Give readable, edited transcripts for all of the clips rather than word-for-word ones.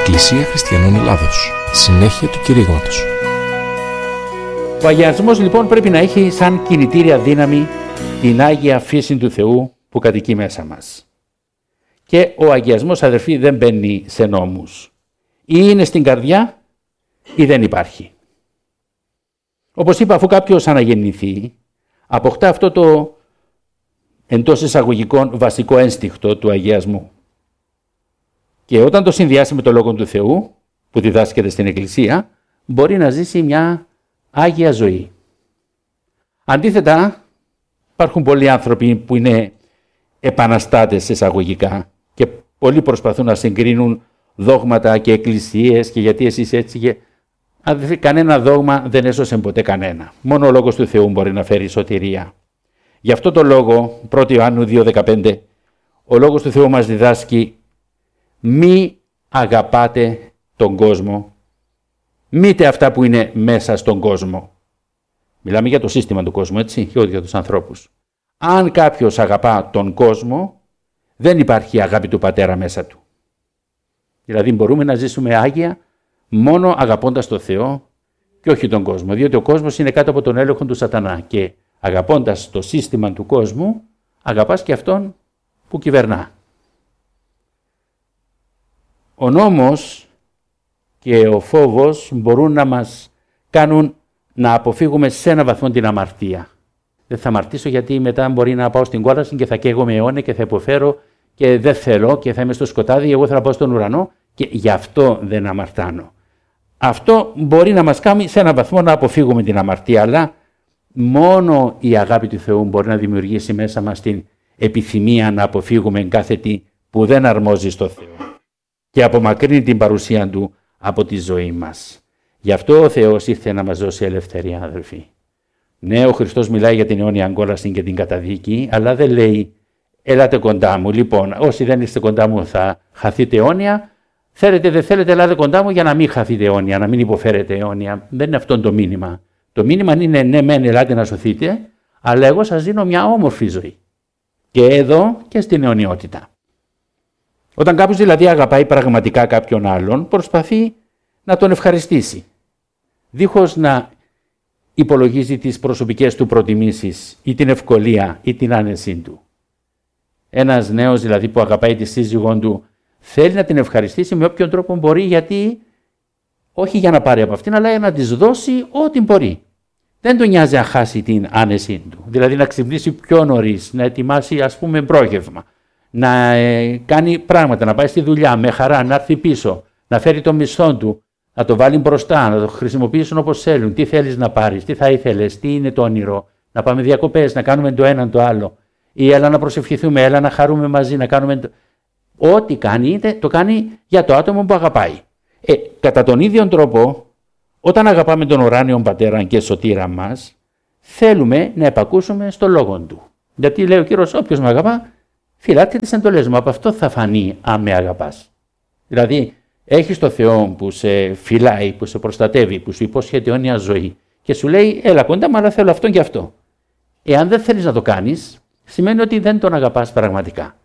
Εκκλησία Χριστιανών Ελλάδος. Συνέχεια του κηρύγματος. Ο αγιασμός λοιπόν πρέπει να έχει σαν κινητήρια δύναμη την Άγια φύση του Θεού που κατοικεί μέσα μας. Και ο αγιασμός, αδερφοί, δεν μπαίνει σε νόμους. Ή είναι στην καρδιά ή δεν υπάρχει. Όπως είπα, αφού κάποιος αναγεννηθεί, αποκτά αυτό το εντός εισαγωγικών βασικό ένστικτο του αγιασμού. Και όταν το συνδυάσει με το Λόγο του Θεού, που διδάσκεται στην Εκκλησία, μπορεί να ζήσει μια Άγια ζωή. Αντίθετα, υπάρχουν πολλοί άνθρωποι που είναι επαναστάτες εισαγωγικά και πολλοί προσπαθούν να συγκρίνουν δόγματα και εκκλησίες και γιατί εσείς έτσι και... Αδελφοί, κανένα δόγμα δεν έσωσε ποτέ κανένα. Μόνο ο Λόγος του Θεού μπορεί να φέρει σωτηρία. Γι' αυτό το λόγο, 1 Ιωάννου 2,15, ο Λόγος του Θεού μας διδάσκει μη αγαπάτε τον κόσμο, μήτε αυτά που είναι μέσα στον κόσμο. Μιλάμε για το σύστημα του κόσμου, έτσι, και όχι για τους ανθρώπους. Αν κάποιος αγαπά τον κόσμο, δεν υπάρχει αγάπη του Πατέρα μέσα του. Δηλαδή μπορούμε να ζήσουμε άγια μόνο αγαπώντας τον Θεό και όχι τον κόσμο, διότι ο κόσμος είναι κάτω από τον έλεγχο του σατανά και αγαπώντας το σύστημα του κόσμου, αγαπάς και αυτόν που κυβερνά. Ο νόμος και ο φόβος μπορούν να μας κάνουν να αποφύγουμε σε ένα βαθμό την αμαρτία. Δεν θα αμαρτήσω γιατί μετά μπορεί να πάω στην κόλαση και θα καίγομαι αιώνια και θα υποφέρω και δεν θέλω και θα είμαι στο σκοτάδι, εγώ θέλω να πάω στον ουρανό και γι' αυτό δεν αμαρτάνω. Αυτό μπορεί να μας κάνει σε ένα βαθμό να αποφύγουμε την αμαρτία, αλλά μόνο η αγάπη του Θεού μπορεί να δημιουργήσει μέσα μας την επιθυμία να αποφύγουμε κάθε τι που δεν αρμόζει στο Θεό και απομακρύνει την παρουσία Του από τη ζωή μας. Γι' αυτό ο Θεός ήρθε να μας δώσει ελευθερία, αδελφοί. Ναι, ο Χριστός μιλάει για την αιώνια κόλαση και την καταδίκη, αλλά δεν λέει «Έλατε κοντά μου». Λοιπόν, όσοι δεν είστε κοντά μου θα χαθείτε αιώνια. Θέλετε, δεν θέλετε, ελάτε κοντά μου για να μην χαθείτε αιώνια, να μην υποφέρετε αιώνια. Δεν είναι αυτό το μήνυμα. Το μήνυμα είναι ναι, μεν, ελάτε να σωθείτε, αλλά εγώ σας δίνω μια όμορφη ζωή. Και εδώ και στην αιωνιότητα. Όταν κάποιος δηλαδή αγαπάει πραγματικά κάποιον άλλον, προσπαθεί να τον ευχαριστήσει, δίχως να υπολογίζει τις προσωπικές του προτιμήσεις ή την ευκολία ή την άνεσή του. Ένας νέος δηλαδή που αγαπάει τη σύζυγό του θέλει να την ευχαριστήσει με όποιον τρόπο μπορεί, γιατί όχι για να πάρει από αυτήν, αλλά για να της δώσει ό,τι μπορεί. Δεν τον νοιάζει να χάσει την άνεσή του, δηλαδή να ξυπνήσει πιο νωρίς, να ετοιμάσει ας πούμε πρόγευμα, να κάνει πράγματα, να πάει στη δουλειά με χαρά, να έρθει πίσω, να φέρει το μισθό του, να το βάλει μπροστά, να το χρησιμοποιήσουν όπως θέλουν. Τι θέλεις να πάρεις, τι θα ήθελες, τι είναι το όνειρο, να πάμε διακοπές, να κάνουμε το έναν το άλλο, ή έλα να προσευχηθούμε, έλα να χαρούμε μαζί, να κάνουμε. Ό,τι κάνει, το κάνει για το άτομο που αγαπάει. Κατά τον ίδιο τρόπο, όταν αγαπάμε τον ουράνιο Πατέρα και σωτήρα μας, θέλουμε να επακούσουμε στο λόγο Του. Γιατί λέει ο Κύριος, όποιος με αγαπά, φυλάται τις εντολές μου. Από αυτό θα φανεί αν με αγαπάς. Δηλαδή, έχεις το Θεό που σε φυλάει, που σε προστατεύει, που σου υπόσχεται αιώνια ζωή και σου λέει, έλα κοντά μου, αλλά θέλω αυτό και αυτό. Εάν δεν θέλεις να το κάνεις, σημαίνει ότι δεν τον αγαπάς πραγματικά.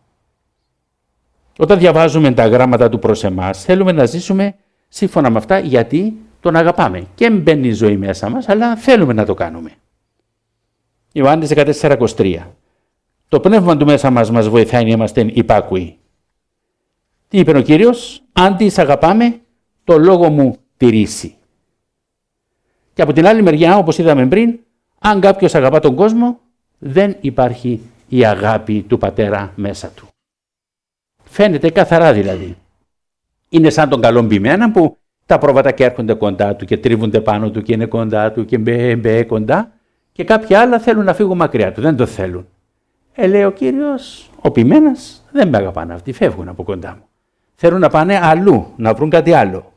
Όταν διαβάζουμε τα γράμματα Του προς εμάς, θέλουμε να ζήσουμε σύμφωνα με αυτά, γιατί τον αγαπάμε. Και μπαίνει η ζωή μέσα μας, αλλά θέλουμε να το κάνουμε. Ιωάννης 14,23. Το πνεύμα του μέσα μας βοηθάει να είμαστε υπάκουοι. Τι είπε ο Κύριος? Αν τις αγαπάμε, το λόγο μου τηρήσει. Και από την άλλη μεριά, όπως είδαμε πριν, αν κάποιος αγαπά τον κόσμο, δεν υπάρχει η αγάπη του Πατέρα μέσα του. Φαίνεται καθαρά δηλαδή. Είναι σαν τον καλόν ποιμένα που τα πρόβατα έρχονται κοντά του και τρίβονται πάνω του και είναι κοντά του και μπε κοντά και κάποια άλλα θέλουν να φύγουν μακριά του, δεν το θέλουν. Λέει ο Κύριος, ο ποιμένας δεν με αγαπάνε αυτοί, φεύγουν από κοντά μου. Θέλουν να πάνε αλλού, να βρουν κάτι άλλο.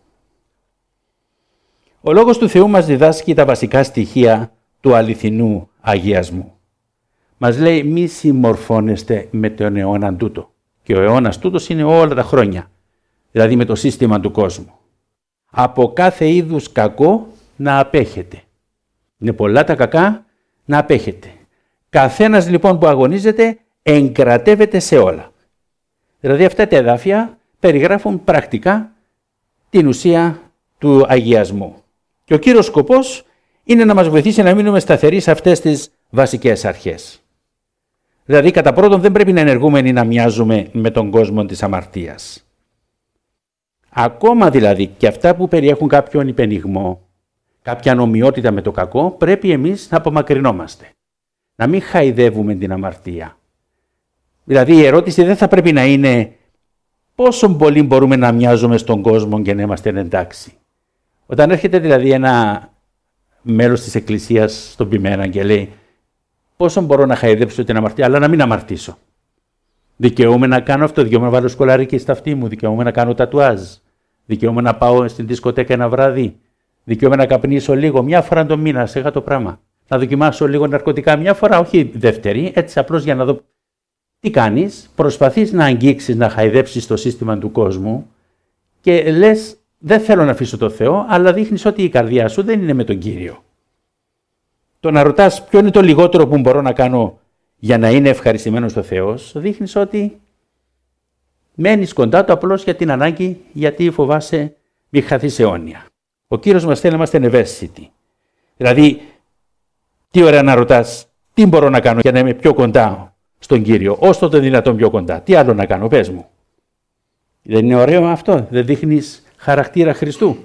Ο Λόγος του Θεού μας διδάσκει τα βασικά στοιχεία του αληθινού αγιασμού. Μας λέει μη συμμορφώνεστε με τον αιώνα τούτο. Και ο αιώνας τούτος είναι όλα τα χρόνια, δηλαδή με το σύστημα του κόσμου. Από κάθε είδους κακό να απέχετε. Είναι πολλά τα κακά, να απέχετε. Καθένας λοιπόν που αγωνίζεται εγκρατεύεται σε όλα. Δηλαδή αυτά τα εδάφια περιγράφουν πρακτικά την ουσία του αγιασμού. Και ο κύριος σκοπός είναι να μας βοηθήσει να μείνουμε σταθεροί σε αυτές τις βασικές αρχές. Δηλαδή, κατά πρώτον, δεν πρέπει να ενεργούμε ή να μοιάζουμε με τον κόσμο της αμαρτίας. Ακόμα δηλαδή και αυτά που περιέχουν κάποιον υπενιγμό, κάποια νομιότητα με το κακό, πρέπει εμείς να απομακρυνόμαστε. Να μην χαϊδεύουμε την αμαρτία. Δηλαδή, η ερώτηση δεν θα πρέπει να είναι πόσο πολύ μπορούμε να μοιάζουμε στον κόσμο και να είμαστε εντάξει. Όταν έρχεται δηλαδή ένα μέλος της Εκκλησίας στον ποιμένα και λέει πόσο μπορώ να χαϊδέψω την αμαρτία, αλλά να μην αμαρτήσω. Δικαιούμαι να κάνω αυτό, δικαιούμαι να βάλω σκολαρίκι στα αυτή μου, δικαιούμαι να κάνω τατουάζ, δικαιούμαι να πάω στην δισκοτέκα ένα βράδυ, δικαιούμαι να καπνίσω λίγο, μια φορά το μήνα, σε το πράγμα. Να δοκιμάσω λίγο ναρκωτικά μια φορά, όχι δεύτερη, έτσι απλώς για να δω τι κάνεις. Προσπαθείς να αγγίξεις, να χαϊδέψεις το σύστημα του κόσμου και λες δεν θέλω να αφήσω το Θεό, αλλά δείχνεις ότι η καρδιά σου δεν είναι με τον Κύριο. Το να ρωτάς ποιο είναι το λιγότερο που μπορώ να κάνω για να είναι ευχαριστημένος ο Θεός, δείχνεις ότι μένεις κοντά του απλώς για την ανάγκη, γιατί φοβάσαι μη χαθείς αιώνια. Ο Κύριος μας θέλει να είμαστε ευαίσθητοι. Δηλαδή, τι ωραία να ρωτάς, τι μπορώ να κάνω για να είμαι πιο κοντά στον Κύριο, όσο το δυνατόν πιο κοντά. Τι άλλο να κάνω, πες μου. Δεν είναι ωραίο αυτό, δεν δείχνεις χαρακτήρα Χριστού.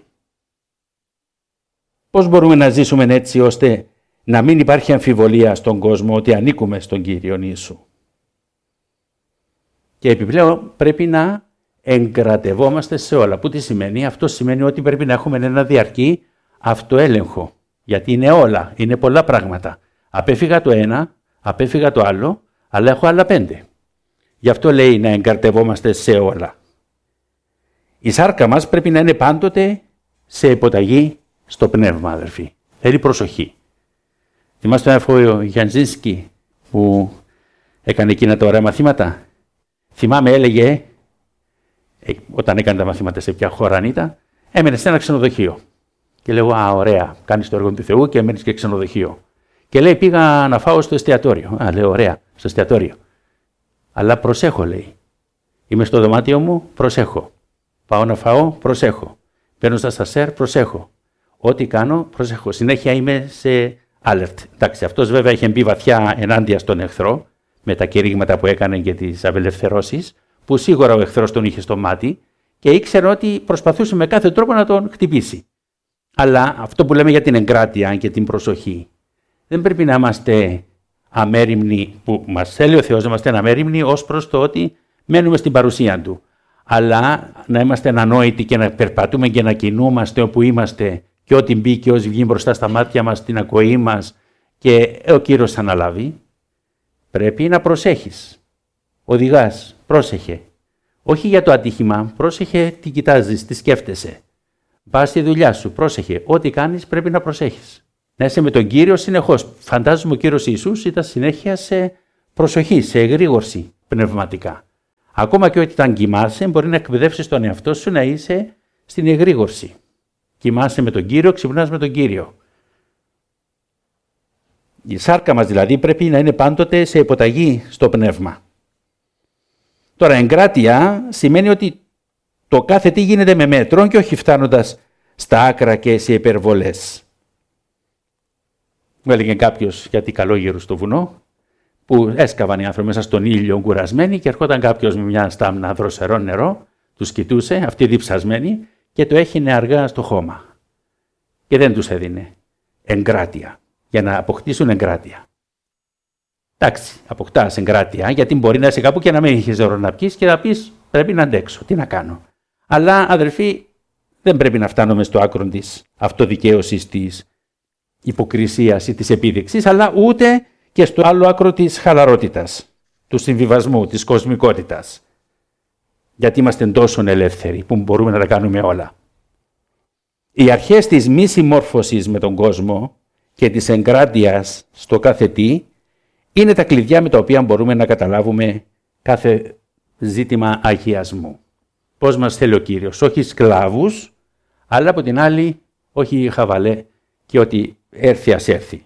Πώς μπορούμε να ζήσουμε έτσι ώστε να μην υπάρχει αμφιβολία στον κόσμο ότι ανήκουμε στον Κύριο Ιησού. Και επιπλέον πρέπει να εγκρατευόμαστε σε όλα. Πού τι σημαίνει? Αυτό σημαίνει ότι πρέπει να έχουμε ένα διαρκή αυτοέλεγχο. Γιατί είναι όλα, είναι πολλά πράγματα. Απέφυγα το ένα, απέφυγα το άλλο, αλλά έχω άλλα 5. Γι' αυτό λέει να εγκρατευόμαστε σε όλα. Η σάρκα μας πρέπει να είναι πάντοτε σε υποταγή στο πνεύμα, αδερφοί. Θέλει προσοχή. Θυμάστε τον αδερφό Γιαντζίνσκι που έκανε εκείνα τα ωραία μαθήματα? Θυμάμαι, έλεγε, όταν έκανε τα μαθήματα σε ποια χώρα ήταν, έμενε σε ένα ξενοδοχείο. Και λέω, ωραία, κάνεις το έργο του Θεού και μένεις και ξενοδοχείο. Και λέει, πήγα να φάω στο εστιατόριο. Λέω, ωραία, στο εστιατόριο. Αλλά προσέχω, λέει. Είμαι στο δωμάτιο μου, προσέχω. Πάω να φάω, προσέχω. Παίρνω στα σασέρ, προσέχω. Ό,τι κάνω, προσέχω. Συνέχεια είμαι σε alert. Εντάξει, αυτός βέβαια είχε μπει βαθιά ενάντια στον εχθρό, με τα κηρύγματα που έκανε και τις απελευθερώσεις, που σίγουρα ο εχθρός τον είχε στο μάτι και ήξερε ότι προσπαθούσε με κάθε τρόπο να τον χτυπήσει. Αλλά αυτό που λέμε για την εγκράτεια και την προσοχή, δεν πρέπει να είμαστε αμέριμνοι, που μας θέλει ο Θεός να είμαστε αμέριμνοι ως προς το ότι μένουμε στην παρουσία Του. Αλλά να είμαστε ανανόητοι και να περπατούμε και να κινούμαστε όπου είμαστε και ό,τι μπει και ό,τι βγει μπροστά στα μάτια μας, την ακοή μας και ο Κύριος αναλάβει. Πρέπει να προσέχεις. Οδηγάς, πρόσεχε. Όχι για το ατύχημα, πρόσεχε τι κοιτάζεις, τι σκέφτεσαι. Πας στη δουλειά σου, πρόσεχε. Ό,τι κάνεις πρέπει να προσέχεις. Να είσαι με τον Κύριο συνεχώς. Φαντάζομαι ο Κύριος Ιησούς ήταν συνέχεια σε προσοχή, σε εγρήγορση πνευματικά. Ακόμα και όταν κοιμάσαι, μπορεί να εκπαιδεύσεις τον εαυτό σου να είσαι στην εγρήγορση. Κοιμάσαι με τον Κύριο, ξυπνάς με τον Κύριο. Η σάρκα μας δηλαδή πρέπει να είναι πάντοτε σε υποταγή στο πνεύμα. Τώρα, εγκράτεια σημαίνει ότι το κάθε τι γίνεται με μέτρο και όχι φτάνοντας στα άκρα και σε υπερβολές. Μου έλεγε κάποιος γιατί καλόγερου στο βουνό, που έσκαβαν οι άνθρωποι μέσα στον ήλιο κουρασμένοι και ερχόταν κάποιος με μια στάμνα δροσερό νερό, τους κοιτούσε, αυτοί διψασμένοι, και το έχινε αργά στο χώμα. Και δεν τους έδινε εγκράτεια, για να αποκτήσουν εγκράτεια. Εντάξει, αποκτάς εγκράτεια, γιατί μπορεί να είσαι κάπου και να μην έχεις νερό να πιεις και να πεις πρέπει να αντέξω, τι να κάνω. Αλλά αδερφοί, δεν πρέπει να φτάνουμε στο άκρο της αυτοδικαίωσης, της υποκρισίας ή της επίδειξης, αλλά ούτε και στο άλλο άκρο της χαλαρότητας, του συμβιβασμού, της κοσμικότητας. Γιατί είμαστε τόσο ελεύθεροι που μπορούμε να τα κάνουμε όλα. Οι αρχές της μη συμμόρφωσης με τον κόσμο και της εγκράτειας στο κάθε τι είναι τα κλειδιά με τα οποία μπορούμε να καταλάβουμε κάθε ζήτημα αγιασμού. Πώς μας θέλει ο Κύριος, όχι σκλάβους, αλλά από την άλλη όχι χαβαλέ και ότι έρθει ας έρθει.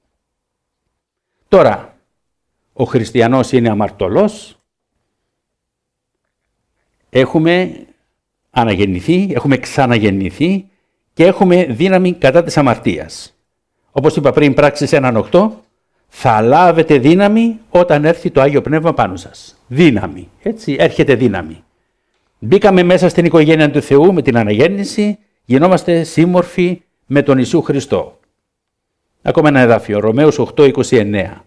Τώρα, ο χριστιανός είναι αμαρτωλός. Έχουμε αναγεννηθεί, έχουμε ξαναγεννηθεί και έχουμε δύναμη κατά της αμαρτίας. Όπως είπα πριν, πράξεις 1:8, θα λάβετε δύναμη όταν έρθει το Άγιο Πνεύμα πάνω σας. Δύναμη, έτσι έρχεται δύναμη. Μπήκαμε μέσα στην οικογένεια του Θεού με την αναγέννηση, γινόμαστε σύμμορφοι με τον Ιησού Χριστό. Ακόμα ένα εδάφιο, Ρωμαίους 8:29.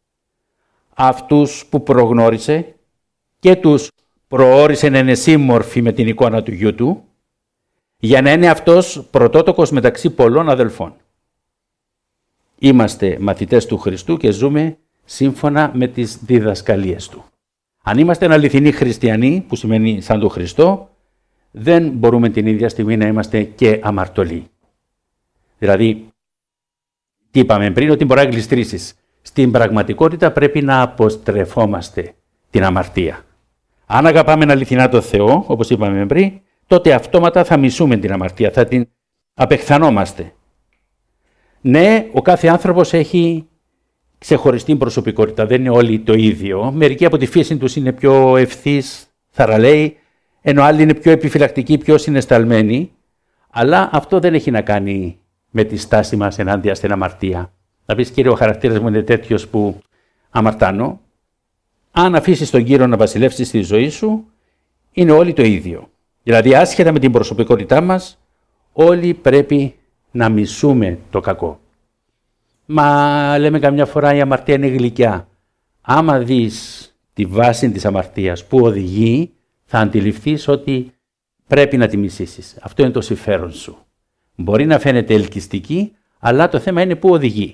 Αυτούς που προγνώρισε και τους προόρισε να είναι σύμμορφοι με την εικόνα του Γιού Του, για να είναι αυτός πρωτότοκος μεταξύ πολλών αδελφών. Είμαστε μαθητές του Χριστού και ζούμε σύμφωνα με τις διδασκαλίες Του. Αν είμαστε αληθινοί χριστιανοί, που σημαίνει σαν τον Χριστό, δεν μπορούμε την ίδια στιγμή να είμαστε και αμαρτωλοί. Δηλαδή, τι είπαμε πριν, ότι μπορεί να γλιστρήσεις. Στην πραγματικότητα πρέπει να αποστρεφόμαστε την αμαρτία. Αν αγαπάμε αληθινά τον Θεό, όπως είπαμε πριν, τότε αυτόματα θα μισούμε την αμαρτία, θα την απεχθανόμαστε. Ναι, ο κάθε άνθρωπος έχει ξεχωριστή προσωπικότητα, δεν είναι όλοι το ίδιο. Μερικοί από τη φύση τους είναι πιο ευθύς, θαραλέοι, ενώ άλλοι είναι πιο επιφυλακτικοί, πιο συναισθαλμένοι. Αλλά αυτό δεν έχει να κάνει με τη στάση μας ενάντια στην αμαρτία. Θα πεις, Κύριε, ο χαρακτήρας μου είναι τέτοιος που αμαρτάνω. Αν αφήσεις τον Κύριο να βασιλεύσει στη ζωή σου, είναι όλοι το ίδιο. Δηλαδή, άσχετα με την προσωπικότητά μας, όλοι πρέπει να μισούμε το κακό. Μα λέμε καμιά φορά η αμαρτία είναι γλυκιά. Άμα δεις τη βάση της αμαρτίας που οδηγεί, θα αντιληφθείς ότι πρέπει να τη μισήσεις. Αυτό είναι το συμφέρον σου. Μπορεί να φαίνεται ελκυστική, αλλά το θέμα είναι που οδηγεί.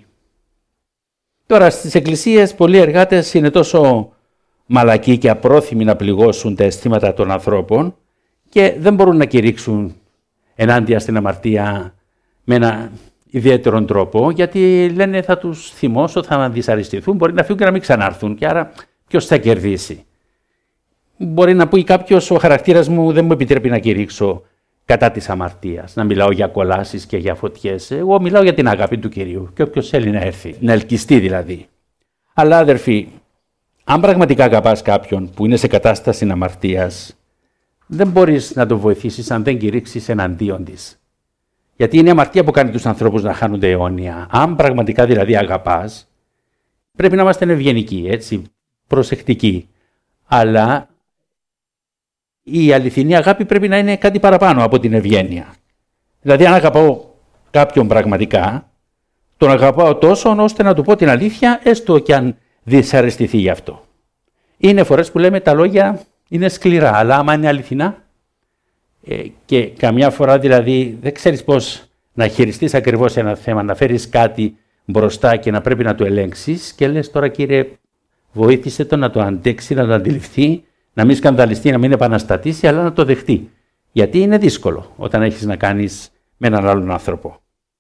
Τώρα στις εκκλησίες πολλοί εργάτες είναι τόσο μαλακοί και απρόθυμοι να πληγώσουν τα αισθήματα των ανθρώπων και δεν μπορούν να κηρύξουν ενάντια στην αμαρτία με ένα ιδιαίτερο τρόπο, γιατί λένε θα τους θυμώσω, θα δυσαρεστηθούν, μπορεί να φύγουν και να μην ξανάρθουν και άρα ποιος θα κερδίσει. Μπορεί να πει κάποιος, ο χαρακτήρας μου δεν μου επιτρέπει να κηρύξω κατά της αμαρτίας, να μιλάω για κολάσεις και για φωτιές. Εγώ μιλάω για την αγάπη του Κυρίου και όποιος θέλει να έρθει, να ελκυστεί δηλαδή. Αλλά αδερφοί, αν πραγματικά αγαπάς κάποιον που είναι σε κατάσταση αμαρτίας, δεν μπορείς να τον βοηθήσεις αν δεν κηρύξεις εναντίον της. Γιατί είναι η αμαρτία που κάνει τους ανθρώπους να χάνονται αιώνια. Αν πραγματικά δηλαδή αγαπάς, πρέπει να είμαστε ευγενικοί, έτσι, προσεκτικοί. Αλλά η αληθινή αγάπη πρέπει να είναι κάτι παραπάνω από την ευγένεια. Δηλαδή, αν αγαπάω κάποιον πραγματικά, τον αγαπάω τόσο ώστε να του πω την αλήθεια, έστω και αν δυσαρεστηθεί γι' αυτό. Είναι φορές που λέμε τα λόγια είναι σκληρά, αλλά άμα είναι αληθινά, και καμιά φορά δηλαδή δεν ξέρεις πώς να χειριστείς ακριβώς ένα θέμα, να φέρεις κάτι μπροστά και να πρέπει να το ελέγξεις και λες τώρα, Κύριε, βοήθησε το να το αντέξει, να το αντιληφθεί, να μην σκανδαλιστεί, να μην επαναστατήσει, αλλά να το δεχτεί. Γιατί είναι δύσκολο όταν έχεις να κάνεις με έναν άλλον άνθρωπο.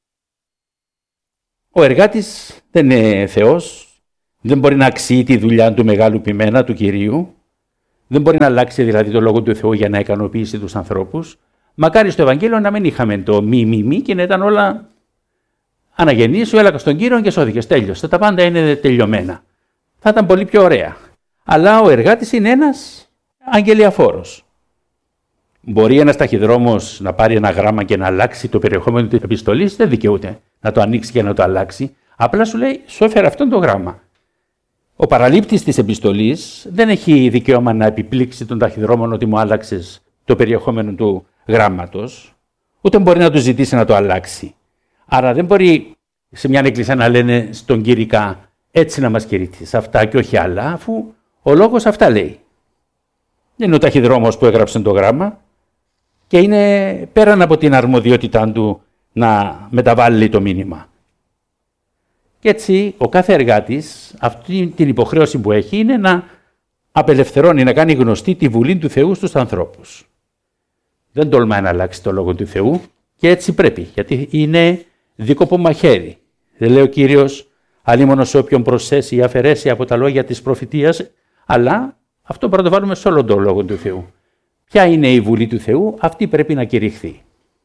Ο εργάτης δεν είναι Θεός, δεν μπορεί να αξιεί τη δουλειά του μεγάλου ποιμένα του Κυρίου, δεν μπορεί να αλλάξει δηλαδή το λόγο του Θεού για να ικανοποιήσει τους ανθρώπους. Μακάρι στο Ευαγγέλιο να μην είχαμε το μη και να ήταν όλα αναγεννήσου, έλακα στον Κύριο και σώθηκες, τέλειωσε. Τα πάντα είναι τελειωμένα. Θα ήταν πολύ πιο ωραία. Αλλά ο εργάτης είναι ένας αγγελιαφόρος. Μπορεί ένας ταχυδρόμος να πάρει ένα γράμμα και να αλλάξει το περιεχόμενο της επιστολής, δεν δικαιούται να το ανοίξει και να το αλλάξει. Απλά σου λέει, σου έφερε αυτό το γράμμα. Ο παραλήπτης της επιστολής δεν έχει δικαίωμα να επιπλήξει τον ταχυδρόμο ότι μου άλλαξες το περιεχόμενο του γράμματος, ούτε μπορεί να του ζητήσει να το αλλάξει. Άρα δεν μπορεί σε μια εκκλησία να λένε στον κήρυκα έτσι να μας κηρύττεις αυτά και όχι άλλα, αφού ο λόγος αυτά λέει. Δεν είναι ο ταχυδρόμος που έγραψε το γράμμα και είναι πέραν από την αρμοδιότητά του να μεταβάλει το μήνυμα. Και έτσι ο κάθε εργάτης αυτή την υποχρέωση που έχει είναι να απελευθερώνει, να κάνει γνωστή τη βουλή του Θεού στους ανθρώπους. Δεν τολμάει να αλλάξει το λόγο του Θεού και έτσι πρέπει, γιατί είναι δίκοπο μαχαίρι. Δεν λέει ο Κύριος αλίμονο σε όποιον προσθέσει ή αφαιρέσει από τα λόγια της προφητείας, αλλά αυτό πρέπει να το βάλουμε σε όλο τον λόγο του Θεού. Ποια είναι η βουλή του Θεού, αυτή πρέπει να κηρυχθεί.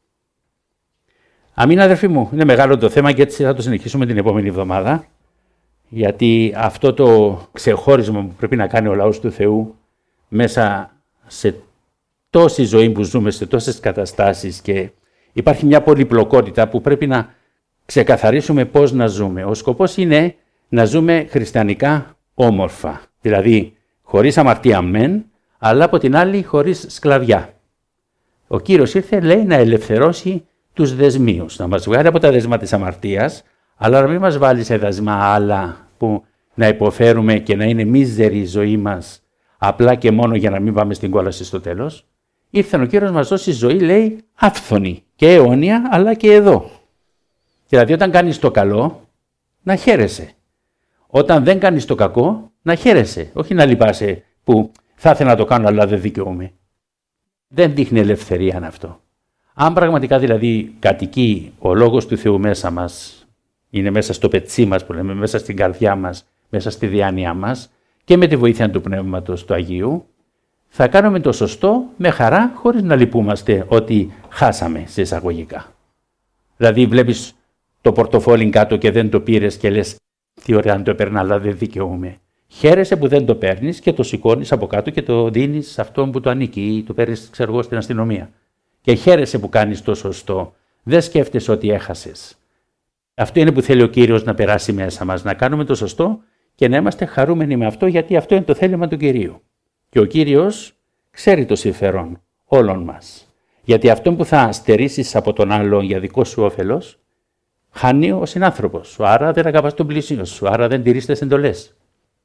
Αμήν, αδερφοί μου, είναι μεγάλο το θέμα και έτσι θα το συνεχίσουμε την επόμενη εβδομάδα, γιατί αυτό το ξεχώρισμα που πρέπει να κάνει ο λαός του Θεού μέσα σε τόση ζωή που ζούμε, σε τόσες καταστάσεις και υπάρχει μια πολυπλοκότητα που πρέπει να ξεκαθαρίσουμε πώς να ζούμε. Ο σκοπός είναι να ζούμε χριστιανικά όμορφα, δηλαδή χωρίς αμαρτία μεν, αλλά από την άλλη χωρίς σκλαβιά. Ο Κύριος ήρθε, λέει, να ελευθερώσει τους δεσμίους, να μας βγάλει από τα δεσμά της αμαρτίας, αλλά να μην μας βάλει σε δεσμά άλλα που να υποφέρουμε και να είναι μίζερη η ζωή μας, απλά και μόνο για να μην πάμε στην κόλαση στο τέλος. Ήρθε ο Κύριος να μας δώσει ζωή, λέει, άφθονη και αιώνια, αλλά και εδώ. Δηλαδή όταν κάνεις το καλό, να χαίρεσαι. Όταν δεν κάνεις το κακό, να χαίρεσαι. Όχι να λυπάσαι που θα ήθελα να το κάνω, αλλά δεν δικαιούμαι. Δεν δείχνει ελευθερία αυτό. Αν πραγματικά δηλαδή κατοικεί ο Λόγος του Θεού μέσα μας, είναι μέσα στο πετσί μας που λέμε, μέσα στην καρδιά μας, μέσα στη διάνοιά μας και με τη βοήθεια του Πνεύματος του Αγίου, θα κάνουμε το σωστό με χαρά, χωρίς να λυπούμαστε ότι χάσαμε σε εισαγωγικά. Δηλαδή βλέπεις το πορτοφόλι κάτω και δεν το πήρες και λες τι ωραία αν το έπαιρνα, αλλά δεν δικαιούμαι. Χαίρεσαι που δεν το παίρνεις και το σηκώνεις από κάτω και το δίνεις σε αυτόν που το ανήκει ή το παίρνεις, ξέρω εγώ, στην αστυνομία. Και χαίρεσαι που κάνεις το σωστό. Δεν σκέφτεσαι ότι έχασες. Αυτό είναι που θέλει ο Κύριος να περάσει μέσα μας, να κάνουμε το σωστό και να είμαστε χαρούμενοι με αυτό, γιατί αυτό είναι το θέλημα του Κυρίου. Και ο Κύριος ξέρει το συμφέρον όλων μας. Γιατί αυτό που θα στερήσεις από τον άλλον για δικό σου όφελος, χάνει ο συνάνθρωπος σου. Άρα δεν αγαπάς τον πλησίον σου, άρα δεν τηρείς τις εντολές.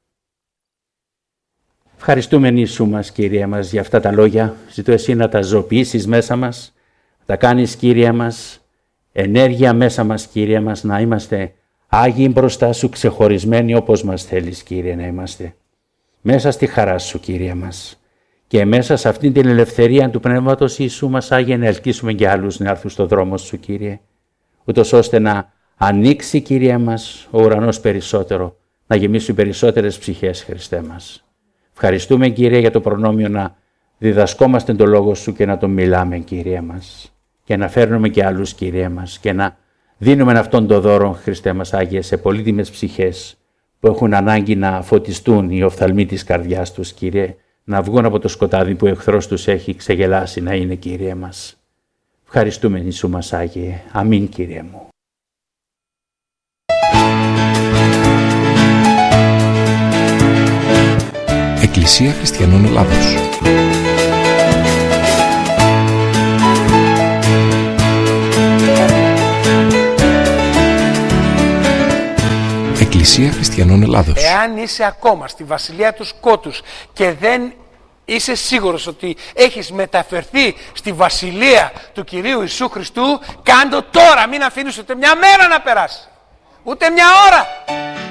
Ευχαριστούμε νήσου μας, Κύριε μας, για αυτά τα λόγια. Ζητώ εσύ να τα ζωοποιήσεις μέσα μας, να τα κάνεις, Κύριε μας, ενέργεια μέσα μας, Κύριε μας, να είμαστε άγιοι μπροστά σου, ξεχωρισμένοι όπως μας θέλεις, Κύριε, να είμαστε. Μέσα στη χαρά σου, Κύριε μας. Και μέσα σε αυτήν την ελευθερία του Πνεύματος Ιησού μας, Άγιε, να ελκύσουμε και άλλους να έρθουν στον δρόμο σου, Κύριε. Ούτως ώστε να ανοίξει, Κύριε μας, ο ουρανός περισσότερο, να γεμίσουν περισσότερες ψυχές, Χριστέ μας. Ευχαριστούμε, Κύριε, για το προνόμιο να διδασκόμαστε τον Λόγο σου και να τον μιλάμε, Κύριε μας. Και να φέρνουμε και άλλους, Κύριε μας, και να δίνουμε αυτόν τον δώρο, Χριστέ μας, Άγιε, σε πολύτιμες ψυχές που έχουν ανάγκη να φωτιστούν οι οφθαλμοί της καρδιάς τους, Κύριε, να βγουν από το σκοτάδι που ο εχθρός τους έχει ξεγελάσει να είναι, Κύριε μας. Ευχαριστούμε, Ιησού μας, Άγιε. Αμήν, Κύριε μου. Εκκλησία Χριστιανών Ελλάδος. Εκκλησία Χριστιανών Ελλάδος. Εάν είσαι ακόμα στη βασιλεία του σκότους και δεν είσαι σίγουρος ότι έχεις μεταφερθεί στη βασιλεία του Κυρίου Ιησού Χριστού, κάντο τώρα, μην αφήνεις ούτε μια μέρα να περάσει, ούτε μια ώρα.